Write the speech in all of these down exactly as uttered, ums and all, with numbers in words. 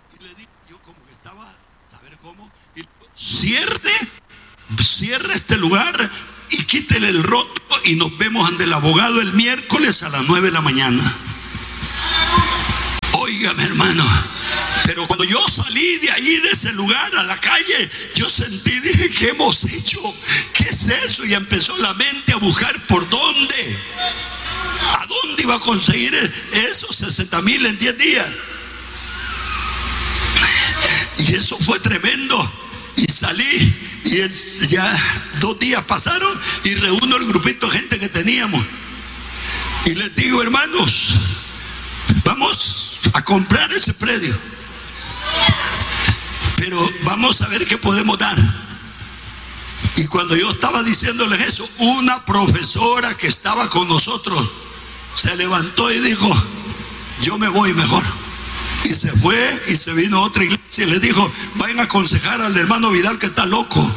Y le dije, yo como que estaba, a ver cómo, y cierre, cierre este lugar y quítele el rótulo y nos vemos ante el abogado el miércoles a las nueve de la mañana. Óigame, hermano, pero cuando yo salí de ahí, de ese lugar a la calle, yo sentí, dije, ¿qué hemos hecho? ¿Qué es eso? Y empezó la mente a buscar por dónde, a dónde iba a conseguir esos sesenta mil en diez días. Y eso fue tremendo. Y salí, y es, ya dos días pasaron, y reúno el grupito de gente que teníamos. Y les digo, hermanos, vamos a comprar ese predio, pero vamos a ver qué podemos dar. Y cuando yo estaba diciéndoles eso, una profesora que estaba con nosotros se levantó y dijo, yo me voy mejor. Y se fue y se vino a otra iglesia y le dijo, vayan a aconsejar al hermano Vidal que está loco.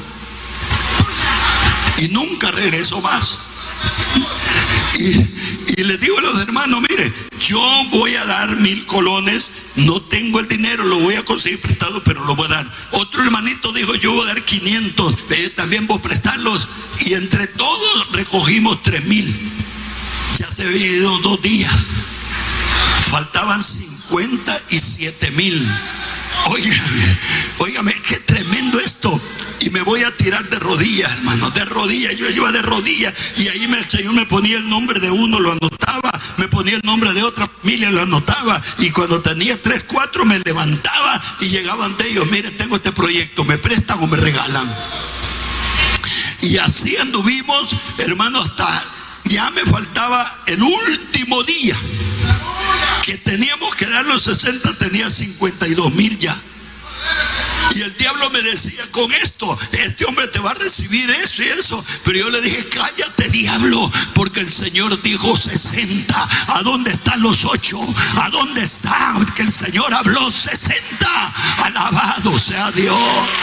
Y nunca regresó más. Y, y le digo a los hermanos, mire, yo voy a dar mil colones, no tengo el dinero, lo voy a conseguir prestado, pero lo voy a dar. Otro hermanito dijo, yo voy a dar quinientos, eh, también voy a prestarlos. Y entre todos recogimos tres mil. Ya se había ido dos días, faltaban cincuenta y siete mil. Óigame, óigame, qué tremendo esto. Y me voy a tirar de rodillas, hermano, de rodillas. Yo iba de rodillas y ahí me, el Señor me ponía el nombre de uno, lo anotaba, me ponía el nombre de otra familia, lo anotaba. Y cuando tenía tres, cuatro, me levantaba y llegaban de ellos, mire, tengo este proyecto, me prestan o me regalan. Y así anduvimos, hermano, hasta ya me faltaba el último día que teníamos que dar los sesenta, tenía cincuenta y dos mil ya. Y el diablo me decía, con esto, este hombre te va a recibir eso y eso. Pero yo le dije, cállate, diablo, porque el Señor dijo sesenta. ¿A dónde están los ocho? ¿A dónde está? Que el Señor habló sesenta. Alabado sea Dios.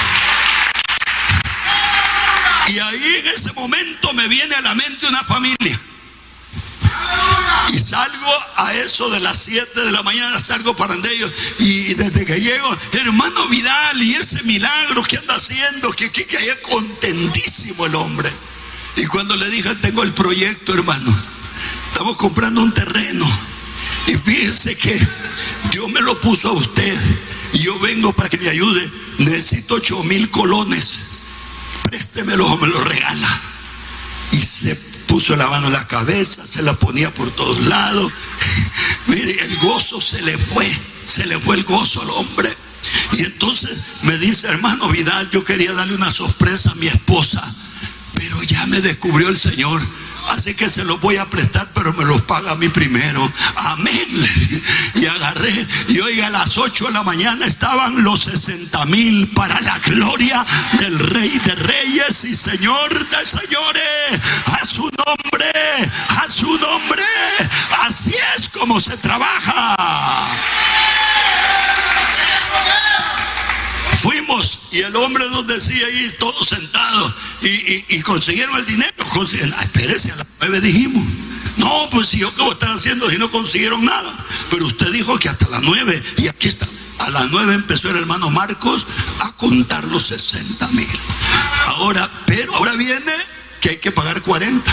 Y ahí en ese momento me viene a la mente una familia. Y salgo a eso de las siete de la mañana, salgo para ellos. Y desde que llego, hermano Vidal, y ese milagro que anda haciendo, que que, que haya contentísimo el hombre. Y cuando le dije, tengo el proyecto, hermano, estamos comprando un terreno. Y fíjese que Dios me lo puso a usted. Y yo vengo para que me ayude. Necesito ocho mil colones. Préstemelo o me lo regala. Y se puso la mano en la cabeza, se la ponía por todos lados. Mire, el gozo se le fue, se le fue el gozo al hombre. Y entonces me dice, hermano Vidal, yo quería darle una sorpresa a mi esposa, pero ya me descubrió el Señor, así que se los voy a prestar, pero me los paga a mí primero. Amén. Y agarré, y oiga, a las ocho de la mañana estaban los sesenta mil para la gloria del Rey de Reyes y Señor de Señores. A su nombre, a su nombre. Así es como se trabaja. Fuimos y el hombre nos decía ahí, todos sentados, y, y, y consiguieron el dinero. Consiguieron, ah, espérese, a las nueve dijimos. No, pues si yo qué voy a estar haciendo si no consiguieron nada. Pero usted dijo que hasta las nueve, y aquí está. A las nueve empezó el hermano Marcos a contar los sesenta mil. Ahora, pero ahora viene que hay que pagar cuarenta.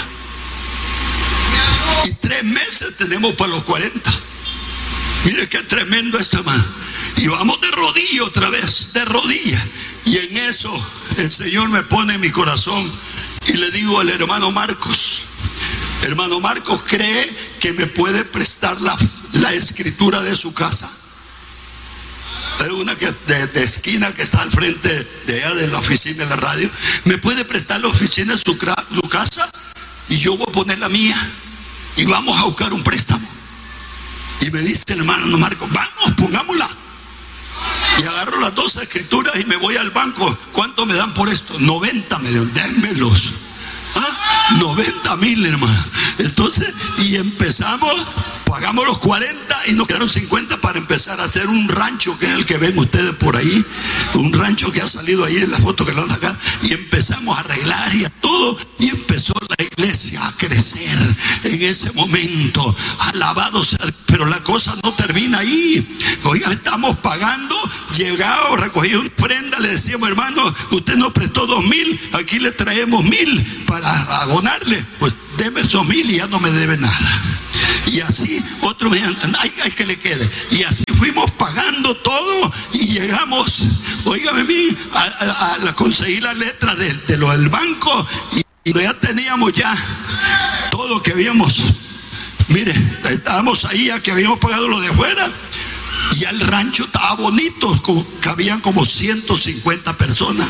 Y tres meses tenemos para los cuarenta. Mire qué tremendo esto, hermano. Y vamos de rodilla otra vez, de rodilla. Y en eso el Señor me pone en mi corazón y le digo al hermano Marcos, hermano Marcos, ¿cree que me puede prestar la, la escritura de su casa? Hay una que, de, de esquina que está al frente de allá de la oficina de la radio. ¿Me puede prestar la oficina de su, su casa? Y yo voy a poner la mía y vamos a buscar un préstamo. Y me dice el hermano Marcos, vamos, pongámosla. Y agarro las dos escrituras y me voy al banco. ¿Cuánto me dan por esto? noventa me dan, dénmelos. ¿Ah? noventa mil, hermano. Entonces, y empezamos, pagamos los cuarenta y nos quedaron cincuenta para empezar a hacer un rancho, que es el que ven ustedes por ahí. Un rancho que ha salido ahí en la foto que lo dan acá. Y empezamos a arreglar y a todo. Y empezó la iglesia a crecer en ese momento. Alabado sea. Pero la cosa no termina ahí. Oiga, estamos pagando, llegado, recogí una ofrenda, le decíamos, hermano, usted nos prestó dos mil, aquí le traemos mil para abonarle, pues deme esos mil y ya no me debe nada. Y así, otro me dijo, ay, ay, que le quede. Y así fuimos pagando todo y llegamos, óigame bien, a, a, a conseguir la letra de, de lo del banco y, y ya teníamos ya todo lo que habíamos. Mire, estábamos ahí ya que habíamos pagado lo de afuera. Y ya el rancho estaba bonito, cabían como ciento cincuenta personas.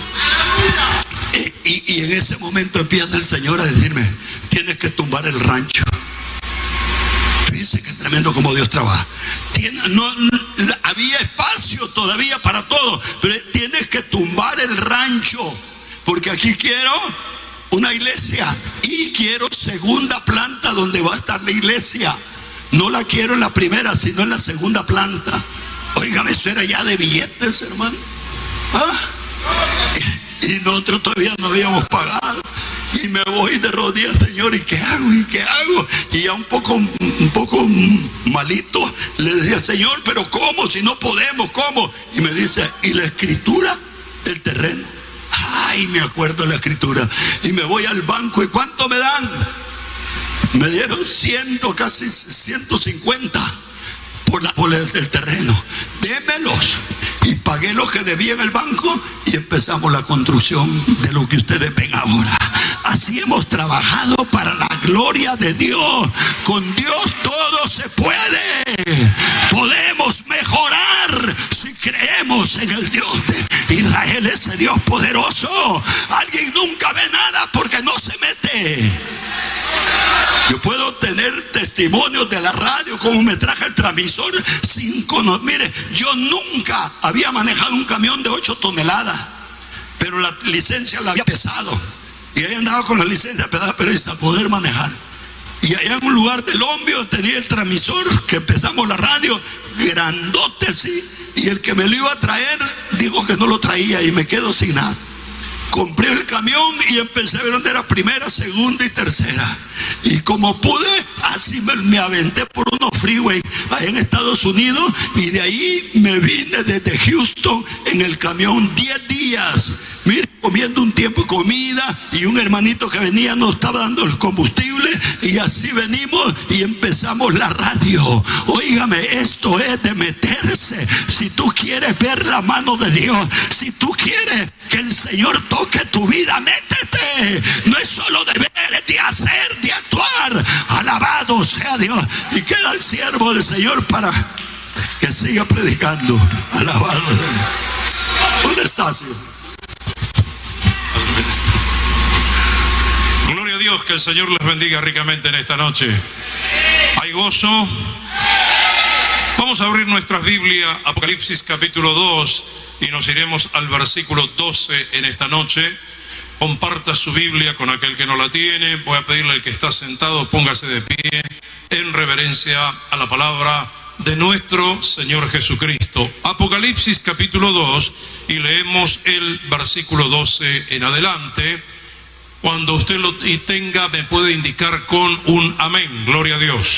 Y, y, y en ese momento empieza el Señor a decirme, tienes que tumbar el rancho. Dice que es tremendo como Dios trabaja. Tiene, no, no, había espacio todavía para todo, pero tienes que tumbar el rancho, porque aquí quiero una iglesia y quiero segunda planta donde va a estar la iglesia. No la quiero en la primera, sino en la segunda planta. Óigame, eso era ya de billetes, hermano. ¿Ah? Y, y nosotros todavía no habíamos pagado. Y me voy de rodillas, Señor, ¿y qué hago? ¿Y qué hago? Y ya un poco, un poco malito, le decía, Señor, pero ¿cómo? Si no podemos, ¿cómo? Y me dice, ¿y la escritura del terreno? Ay, me acuerdo de la escritura. Y me voy al banco, ¿y cuánto me dan? Me dieron ciento, casi ciento cincuenta por la por el, el terreno. Démelos. Y pagué lo que debía en el banco y empezamos la construcción de lo que ustedes ven ahora. Así hemos trabajado para la gloria de Dios. Con Dios todo se puede. Podemos mejorar si creemos en el Dios de Israel, ese Dios poderoso. Alguien nunca ve nada porque no se mete. Yo puedo tener testimonios de la radio, como me traje el transmisor sin conocer. Mire, yo nunca había manejado un camión de ocho toneladas, pero la licencia la había pesado. Y ahí andaba con la licencia pesada, pero sin poder manejar. Y allá en un lugar del Lombio tenía el transmisor, que empezamos la radio, grandote así. Y el que me lo iba a traer, dijo que no lo traía y me quedo sin nada. Compré el camión y empecé a ver dónde era primera, segunda y tercera. Y como pude, así me, me aventé por unos freeway allá en Estados Unidos. Y de ahí me vine desde Houston en el camión diez días. Mire, comiendo un tiempo de comida. Y un hermanito que venía nos estaba dando el combustible. Y así venimos y empezamos la radio. Óigame, esto es de meterse. Si tú quieres ver la mano de Dios, si tú quieres que el Señor toque tu vida, métete. No es solo de ver, es de hacer, de actuar. Alabado sea Dios. Y queda el siervo del Señor para que siga predicando. Alabado. ¿Dónde estás, Señor? Gloria a Dios, que el Señor les bendiga ricamente en esta noche. ¿Hay gozo? Vamos a abrir nuestras Biblias, Apocalipsis capítulo dos, y nos iremos al versículo doce en esta noche. Comparta su Biblia con aquel que no la tiene. Voy a pedirle al que está sentado, póngase de pie en reverencia a la palabra de nuestro Señor Jesucristo. Apocalipsis capítulo dos, y leemos el versículo doce en adelante. Cuando usted lo tenga, me puede indicar con un amén. Gloria a Dios.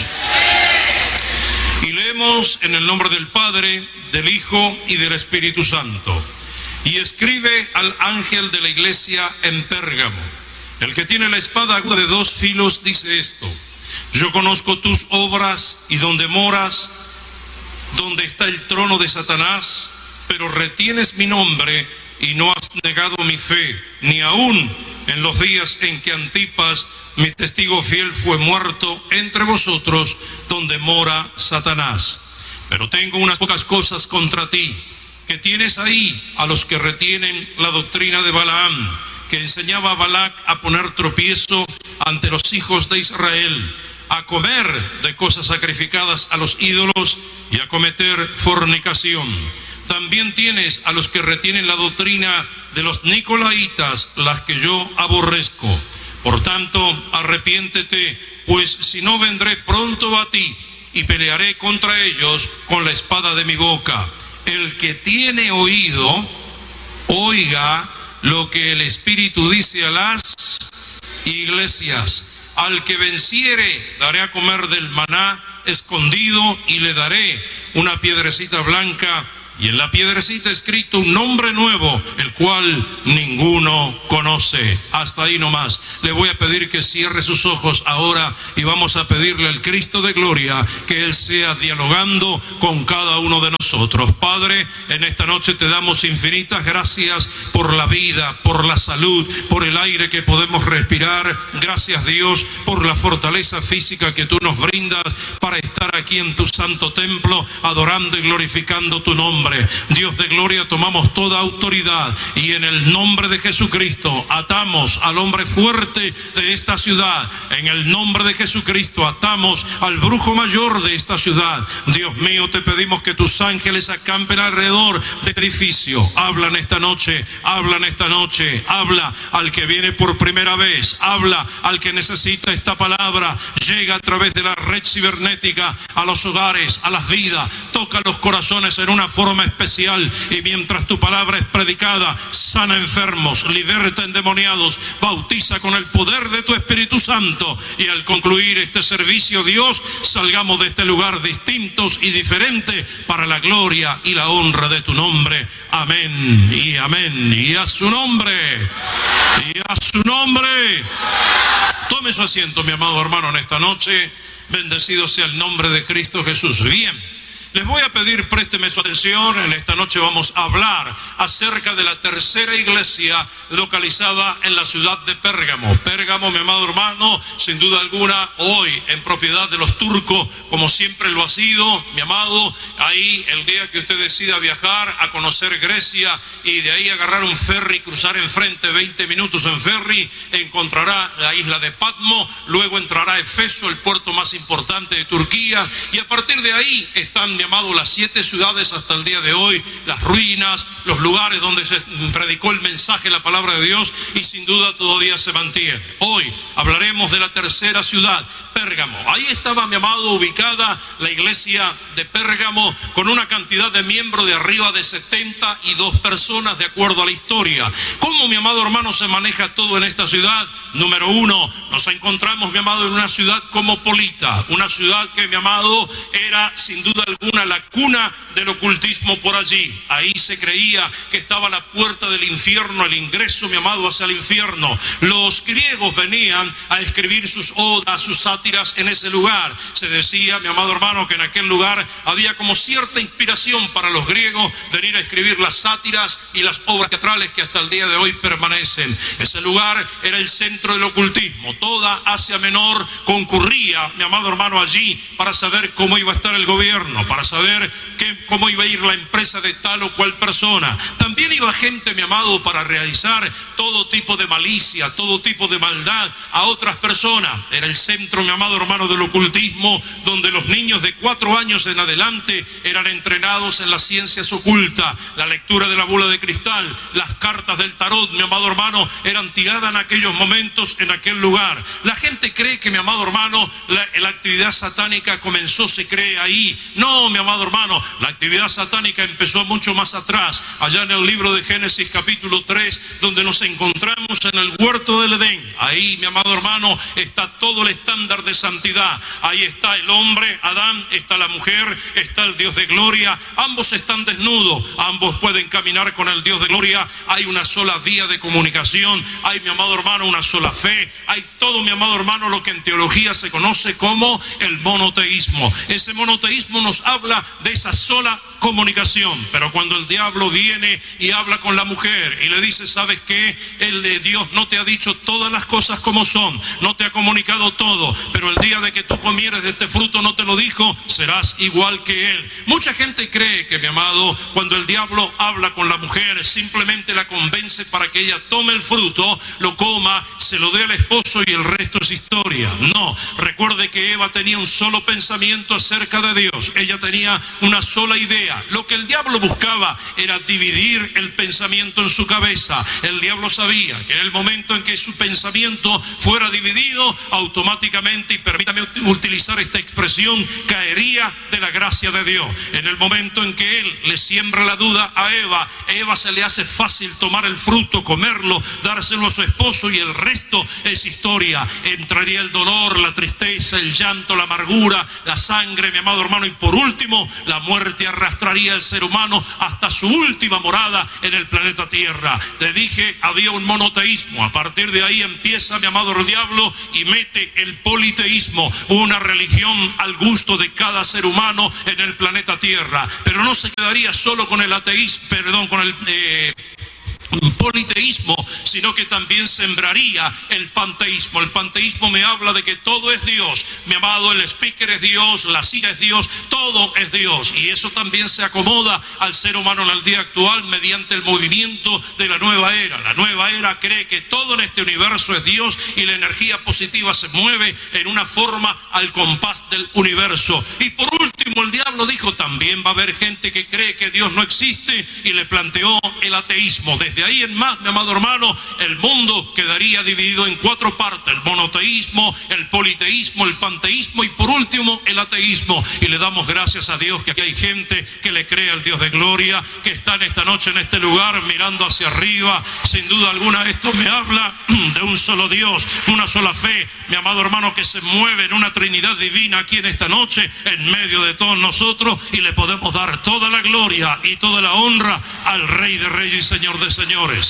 Y leemos en el nombre del Padre, del Hijo y del Espíritu Santo. Y escribe al ángel de la iglesia en Pérgamo: el que tiene la espada aguda de dos filos dice esto: yo conozco tus obras y donde moras, donde está el trono de Satanás, pero retienes mi nombre y no has negado mi fe, ni aún en los días en que Antipas, mi testigo fiel, fue muerto entre vosotros, donde mora Satanás. Pero tengo unas pocas cosas contra ti, que tienes ahí a los que retienen la doctrina de Balaam, que enseñaba a Balac a poner tropiezo ante los hijos de Israel, a comer de cosas sacrificadas a los ídolos y a cometer fornicación. También tienes a los que retienen la doctrina de los nicolaitas, las que yo aborrezco. Por tanto, arrepiéntete, pues si no, vendré pronto a ti y pelearé contra ellos con la espada de mi boca. El que tiene oído, oiga lo que el Espíritu dice a las iglesias. Al que venciere, daré a comer del maná escondido y le daré una piedrecita blanca y en la piedrecita escrito un nombre nuevo, el cual ninguno conoce. Hasta ahí nomás. Le voy a pedir que cierre sus ojos ahora y vamos a pedirle al Cristo de gloria que Él sea dialogando con cada uno de nosotros. Padre, en esta noche te damos infinitas gracias por la vida, por la salud, por el aire que podemos respirar. Gracias, Dios, por la fortaleza física que tú nos brindas para estar aquí en tu santo templo, adorando y glorificando tu nombre. Dios de gloria, tomamos toda autoridad y en el nombre de Jesucristo atamos al hombre fuerte de esta ciudad. En el nombre de Jesucristo atamos al brujo mayor de esta ciudad. Dios mío, te pedimos que tus ángeles acampen alrededor de este edificio. Habla en esta noche, habla en esta noche, habla al que viene por primera vez, habla al que necesita esta palabra. Llega a través de la red cibernética a los hogares, a las vidas, toca los corazones en una forma especial, y mientras tu palabra es predicada, sana enfermos, liberta endemoniados, bautiza con el poder de tu Espíritu Santo, y al concluir este servicio, Dios, salgamos de este lugar distintos y diferentes para la gloria y la honra de tu nombre. Amén y amén. Y a su nombre, y a su nombre. Tome su asiento, mi amado hermano, en esta noche. Bendecido sea el nombre de Cristo Jesús. Bien. Les voy a pedir, présteme su atención. En esta noche vamos a hablar acerca de la tercera iglesia localizada en la ciudad de Pérgamo. Pérgamo, mi amado hermano, sin duda alguna, hoy en propiedad de los turcos, como siempre lo ha sido, mi amado. Ahí, el día que usted decida viajar a conocer Grecia y de ahí agarrar un ferry, cruzar enfrente veinte minutos en ferry, encontrará la isla de Patmos, luego entrará a Efeso, el puerto más importante de Turquía, y a partir de ahí están, mi amado, las siete ciudades hasta el día de hoy, las ruinas, los lugares donde se predicó el mensaje, la palabra de Dios, y sin duda todavía se mantiene. Hoy hablaremos de la tercera ciudad, Pérgamo. Ahí estaba, mi amado, ubicada la iglesia de Pérgamo, con una cantidad de miembros de arriba de setenta y dos personas, de acuerdo a la historia. ¿Cómo, mi amado hermano, se maneja todo en esta ciudad? Número uno, nos encontramos, mi amado, en una ciudad cosmopolita, una ciudad que, mi amado, era sin duda alguna la cuna del ocultismo por allí. Ahí se creía que estaba la puerta del infierno, el ingreso, mi amado, hacia el infierno. Los griegos venían a escribir sus odas, sus sátiras en ese lugar. Se decía, mi amado hermano, que en aquel lugar había como cierta inspiración para los griegos venir a escribir las sátiras y las obras teatrales que hasta el día de hoy permanecen. Ese lugar era el centro del ocultismo. Toda Asia Menor concurría, mi amado hermano, allí para saber cómo iba a estar el gobierno, para saber que, cómo iba a ir la empresa de tal o cual persona. También iba gente, mi amado, para realizar todo tipo de malicia, todo tipo de maldad a otras personas. Era el centro, mi amado hermano, del ocultismo, donde los niños de cuatro años en adelante eran entrenados en las ciencias ocultas, la lectura de la bola de cristal, las cartas del tarot, mi amado hermano, eran tiradas en aquellos momentos en aquel lugar. La gente cree que, mi amado hermano, la, la actividad satánica comenzó, se cree ahí. No, mi amado hermano, la actividad satánica empezó mucho más atrás, allá en el libro de Génesis capítulo tres, donde nos encontramos en el huerto del Edén. Ahí, mi amado hermano, está todo el estándar de santidad. Ahí está el hombre, Adán, está la mujer, está el Dios de gloria. Ambos están desnudos, ambos pueden caminar con el Dios de gloria. Hay una sola vía de comunicación, hay, mi amado hermano, una sola fe. Hay todo, mi amado hermano, lo que en teología se conoce como el monoteísmo. Ese monoteísmo nos habla de esa sola comunicación. Pero cuando el diablo viene y habla con la mujer y le dice, ¿sabes qué? El de Dios no te ha dicho todas las cosas como son, no te ha comunicado todo, pero el día de que tú comieres de este fruto no te lo dijo, serás igual que él. Mucha gente cree que, mi amado, cuando el diablo habla con la mujer, simplemente la convence para que ella tome el fruto, lo coma, se lo dé al esposo y el resto es historia. No, recuerde que Eva tenía un solo pensamiento acerca de Dios. Ella tenía una sola sola idea. Lo que el diablo buscaba era dividir el pensamiento en su cabeza. El diablo sabía que en el momento en que su pensamiento fuera dividido, automáticamente, y permítame utilizar esta expresión, caería de la gracia de Dios. En el momento en que él le siembra la duda a Eva, a Eva se le hace fácil tomar el fruto, comerlo, dárselo a su esposo, y el resto es historia. Entraría el dolor, la tristeza, el llanto, la amargura, la sangre, mi amado hermano, y por último, la muerte arrastraría al ser humano hasta su última morada en el planeta Tierra. Le dije, había un monoteísmo. A partir de ahí empieza, mi amado, el diablo y mete el politeísmo, una religión al gusto de cada ser humano en el planeta Tierra. Pero no se quedaría solo con el ateísmo, perdón, con el eh, politeísmo, sino que también sembraría el panteísmo. El panteísmo me habla de que todo es Dios, mi amado, el speaker es Dios, la silla es Dios, todo es Dios, y eso también se acomoda al ser humano en el día actual mediante el movimiento de la nueva era. La nueva era cree que todo en este universo es Dios, y la energía positiva se mueve en una forma al compás del universo. Y por último, el diablo dijo, también va a haber gente que cree que Dios no existe, y le planteó el ateísmo. Desde ahí en más, mi amado hermano, el mundo quedaría dividido en cuatro partes: el monoteísmo, el politeísmo, el panteísmo y por último el ateísmo. Y le damos gracias a Dios que aquí hay gente que le cree al Dios de gloria, que está en esta noche en este lugar mirando hacia arriba. Sin duda alguna esto me habla de un solo Dios, una sola fe, mi amado hermano, que se mueve en una Trinidad divina aquí en esta noche en medio de todos nosotros, y le podemos dar toda la gloria y toda la honra al Rey de Reyes y Señor de Señores.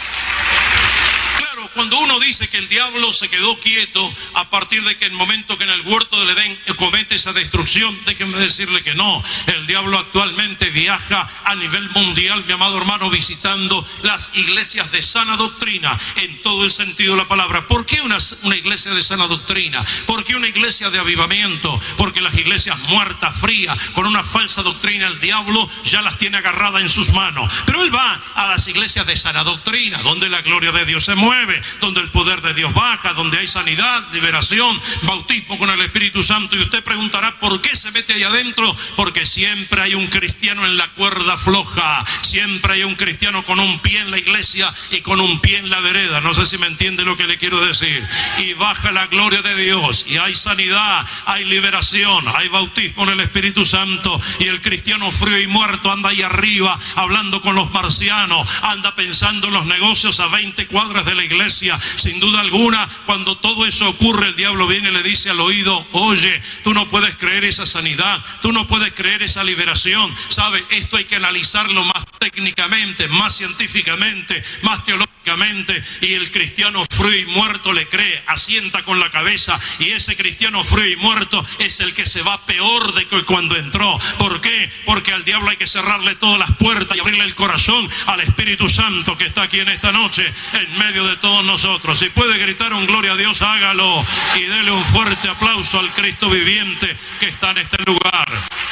Claro, cuando uno dice que el diablo se quedó quieto a partir de que el momento que en el huerto del Edén comete esa destrucción, déjenme decirle que no. El diablo actualmente viaja a nivel mundial, mi amado hermano, visitando las iglesias de sana doctrina en todo el sentido de la palabra. ¿Por qué una, una iglesia de sana doctrina? ¿Por qué una iglesia de avivamiento? Porque las iglesias muertas, frías, con una falsa doctrina, el diablo ya las tiene agarradas en sus manos. Pero él va a las iglesias de sana doctrina, donde la gloria de Dios se mueve, donde el poder de Dios baja, donde hay sanidad, liberación, bautismo con el Espíritu Santo. Y usted preguntará, ¿por qué se mete ahí adentro? Porque siempre hay un cristiano en la cuerda floja, siempre hay un cristiano con un pie en la iglesia y con un pie en la vereda. No sé si me entiende lo que le quiero decir. Y baja la gloria de Dios, y hay sanidad, hay liberación, hay bautismo en el Espíritu Santo, y el cristiano frío y muerto anda ahí arriba hablando con los marcianos, anda pensando en los negocios a veinte cuadras de la iglesia. Sin duda alguna, cuando todo eso ocurre, el diablo viene y le dice al oído, oye, tú no puedes creer esa sanidad, tú no puedes creer esa liberación. ¿Sabe? Esto hay que analizarlo más técnicamente, más científicamente, más teológicamente. Y el cristiano frío y muerto le cree, asienta con la cabeza, y ese cristiano frío y muerto es el que se va peor de que cuando entró. ¿Por qué? Porque al diablo hay que cerrarle todas las puertas y abrirle el corazón al Espíritu Santo que está aquí en esta noche en medio de todos nosotros. Si puede gritar un gloria a Dios, hágalo, y dele un fuerte aplauso al Cristo viviente que está en este lugar.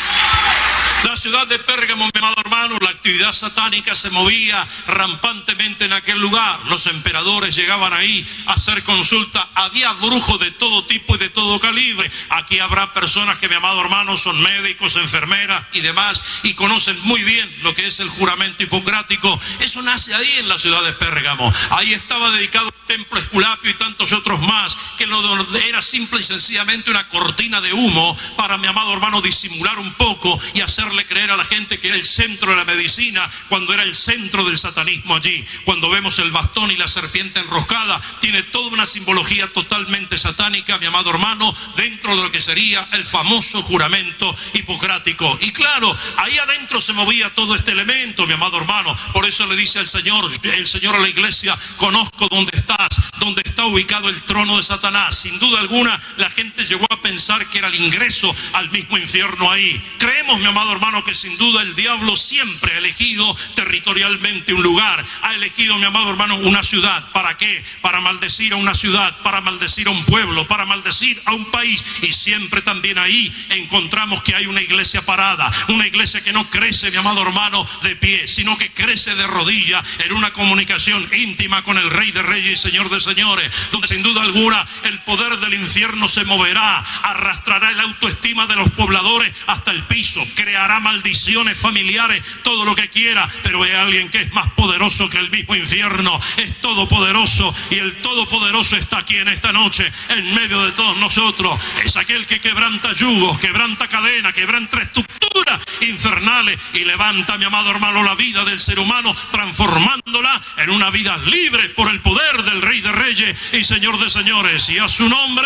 La ciudad de Pérgamo, mi amado hermano, la actividad satánica se movía rampantemente en aquel lugar. Los emperadores llegaban ahí a hacer consulta. Había brujos de todo tipo y de todo calibre. Aquí habrá personas que, mi amado hermano, son médicos, enfermeras y demás, y conocen muy bien lo que es el juramento hipocrático. Eso nace ahí en la ciudad de Pérgamo. Ahí estaba dedicado el templo Esculapio y tantos otros más, que lo era simple y sencillamente una cortina de humo para, mi amado hermano, disimular un poco y hacer creer a la gente que era el centro de la medicina, cuando era el centro del satanismo allí. Cuando vemos el bastón y la serpiente enroscada, tiene toda una simbología totalmente satánica, mi amado hermano, dentro de lo que sería el famoso juramento hipocrático. Y claro, ahí adentro se movía todo este elemento, mi amado hermano. Por eso le dice al Señor, el Señor a la iglesia, conozco dónde estás, dónde está ubicado el trono de Satanás. Sin duda alguna, la gente llegó a pensar que era el ingreso al mismo infierno ahí. Creemos, mi amado hermano, que sin duda el diablo siempre ha elegido territorialmente un lugar, ha elegido, mi amado hermano, una ciudad. ¿Para qué? Para maldecir a una ciudad, para maldecir a un pueblo, para maldecir a un país. Y siempre también ahí encontramos que hay una iglesia parada, una iglesia que no crece, mi amado hermano, de pie, sino que crece de rodillas en una comunicación íntima con el Rey de Reyes y Señor de señores, donde sin duda alguna el poder del infierno se moverá, arrastrará el autoestima de los pobladores hasta el piso, creará maldiciones familiares, todo lo que quiera, pero hay alguien que es más poderoso que el mismo infierno, es todopoderoso, y el todopoderoso está aquí en esta noche, en medio de todos nosotros. Es aquel que quebranta yugos, quebranta cadenas, quebranta estructuras infernales y levanta, mi amado hermano, la vida del ser humano, transformándola en una vida libre por el poder del Rey de Reyes y Señor de señores, y a su nombre.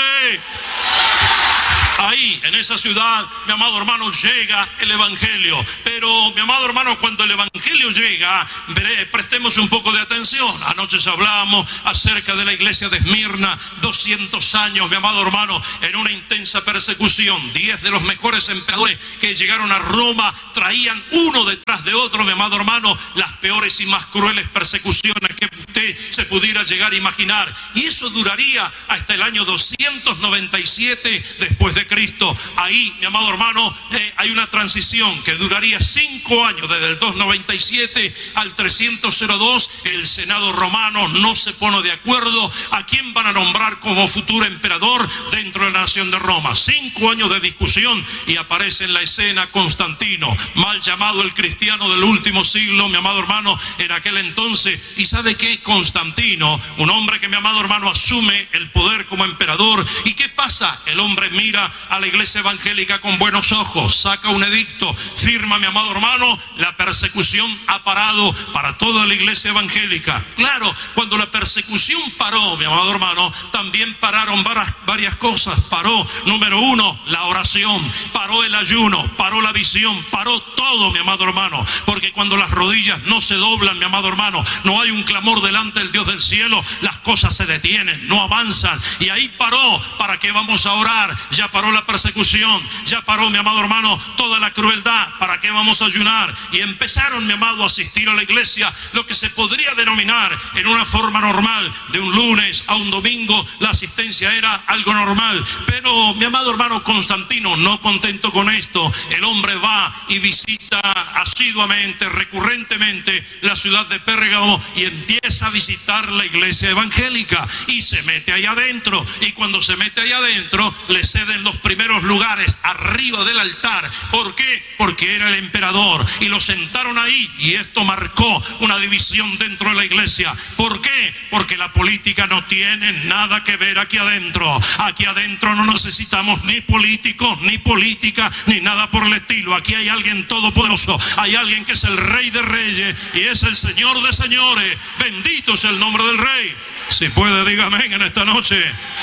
Ahí, en esa ciudad, mi amado hermano, llega el Evangelio. Pero, mi amado hermano, cuando el Evangelio llega, veré, prestemos un poco de atención. Anoche hablamos acerca de la iglesia de Esmirna, doscientos años, mi amado hermano, en una intensa persecución. Diez de los mejores emperadores que llegaron a Roma traían uno detrás de otro, mi amado hermano, las peores y más crueles persecuciones que usted se pudiera llegar a imaginar. Y eso duraría hasta el año doscientos noventa y siete después de Cristo. Ahí, mi amado hermano, eh, hay una transición que duraría cinco años, desde el doscientos noventa y siete al trescientos dos. El Senado romano no se pone de acuerdo a quién van a nombrar como futuro emperador dentro de la nación de Roma. Cinco años de discusión y aparece en la escena Constantino, mal llamado el cristiano del último siglo, mi amado hermano, en aquel entonces. ¿Y sabe qué? Constantino, un hombre que, mi amado hermano, asume el poder como emperador. ¿Y qué pasa? El hombre mira a la iglesia evangélica con buenos ojos, saca un edicto, firma, mi amado hermano, la persecución ha parado para toda la iglesia evangélica. Claro, cuando la persecución paró, mi amado hermano, también pararon varias, varias cosas. Paró, número uno, la oración, paró el ayuno, paró la visión, paró todo, mi amado hermano, porque cuando las rodillas no se doblan, mi amado hermano, no hay un clamor delante del Dios del cielo, las cosas se detienen, no avanzan. Y ahí paró. ¿Para qué vamos a orar? Ya paró la persecución, ya paró, mi amado hermano, toda la crueldad. ¿Para qué vamos a ayunar? Y empezaron, mi amado, a asistir a la iglesia, lo que se podría denominar en una forma normal, de un lunes a un domingo, la asistencia era algo normal. Pero, mi amado hermano, Constantino, no contento con esto, el hombre va y visita asiduamente, recurrentemente, la ciudad de Pérgamo y empieza a visitar la iglesia evangélica y se mete allá adentro. Y cuando se mete allá adentro, le ceden los primeros lugares arriba del altar. ¿Por qué? Porque era el emperador y lo sentaron ahí, y esto marcó una división dentro de la iglesia. ¿Por qué? Porque la política no tiene nada que ver aquí adentro. Aquí adentro no necesitamos ni políticos, ni política, ni nada por el estilo. Aquí hay alguien todopoderoso, hay alguien que es el Rey de Reyes y es el Señor de señores. Bendito es el nombre del Rey. Si puede, diga amén en esta noche.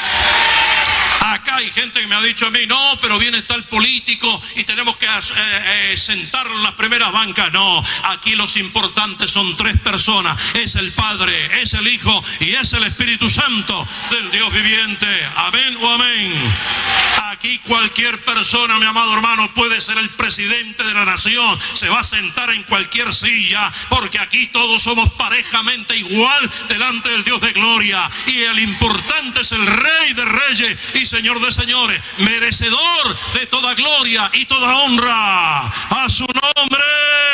Acá hay gente que me ha dicho a mí, no, pero viene tal político y tenemos que eh, eh, sentarlo en las primeras bancas. No, aquí los importantes son tres personas: es el Padre, es el Hijo y es el Espíritu Santo del Dios viviente. Amén o amén. Aquí cualquier persona, mi amado hermano, puede ser el presidente de la nación, se va a sentar en cualquier silla, porque aquí todos somos parejamente igual delante del Dios de gloria, y el importante es el Rey de Reyes y Señor de señores, merecedor de toda gloria y toda honra. A su nombre.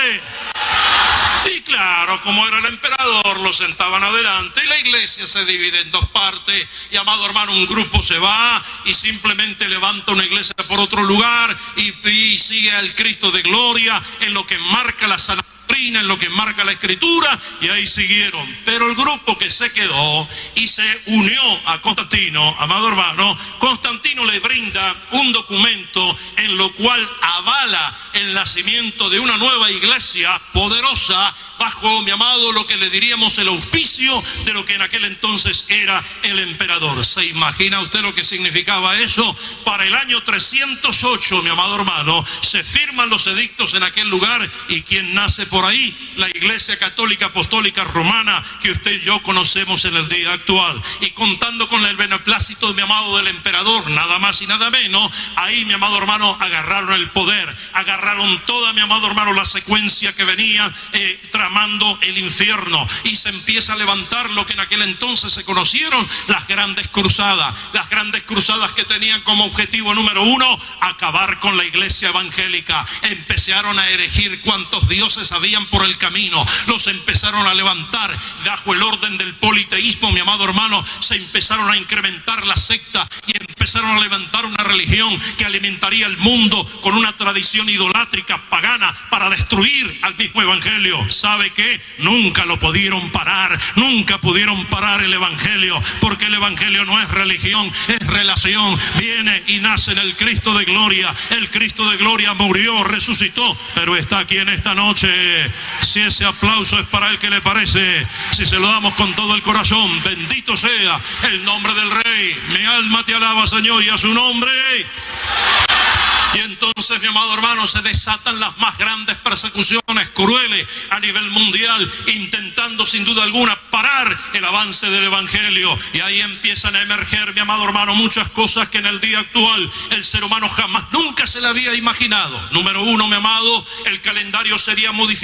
Y claro, como era el emperador, lo sentaban adelante y la iglesia se divide en dos partes. Y, amado hermano, un grupo se va y simplemente levanta una iglesia por otro lugar y, y sigue al Cristo de gloria en lo que marca la sana doctrina, en lo que marca la escritura, y ahí siguieron. Pero el grupo que se quedó y se unió a Constantino, amado hermano, Constantino le brinda un documento en lo cual avala el nacimiento de una nueva iglesia poderosa bajo, mi amado, lo que le diríamos el auspicio de lo que en aquel entonces era el emperador. ¿Se imagina usted lo que significaba eso? Para el año trescientos ocho, mi amado hermano, se firman los edictos en aquel lugar, y ¿quién nace por ahí? La Iglesia Católica Apostólica Romana, que usted y yo conocemos en el día actual. Y contando con el beneplácito, mi amado, del emperador, nada más y nada menos, ahí, mi amado hermano, agarraron el poder, agarraron toda, mi amado hermano, la secuencia que venía eh, tramando el infierno, y se empieza a levantar lo que en aquel entonces se conocieron las grandes cruzadas, las grandes cruzadas que tenían como objetivo número uno, acabar con la iglesia evangélica. Empezaron a erigir cuantos dioses había salían por el camino, los empezaron a levantar bajo el orden del politeísmo, mi amado hermano. Se empezaron a incrementar la secta y empezaron a levantar una religión que alimentaría el mundo con una tradición idolátrica pagana para destruir al mismo evangelio. ¿Sabe qué? Nunca lo pudieron parar, nunca pudieron parar el evangelio, porque el evangelio no es religión, es relación. Viene y nace en el Cristo de gloria. El Cristo de gloria murió, resucitó, pero está aquí en esta noche. Si ese aplauso es para el que le parece, si se lo damos con todo el corazón, bendito sea el nombre del Rey. Mi alma te alaba, Señor, y a su nombre. Y entonces, mi amado hermano, se desatan las más grandes persecuciones crueles a nivel mundial, intentando sin duda alguna parar el avance del evangelio. Y ahí empiezan a emerger, mi amado hermano, muchas cosas que en el día actual el ser humano jamás, nunca se le había imaginado. Número uno, mi amado, el calendario sería modificado.